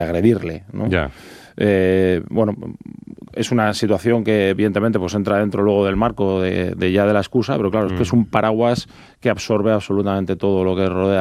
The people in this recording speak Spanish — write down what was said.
agredirle, ¿no? Ya. Bueno, es una situación que evidentemente pues entra dentro luego del marco de ya de la excusa, pero claro, es que es un paraguas que absorbe absolutamente todo lo que rodea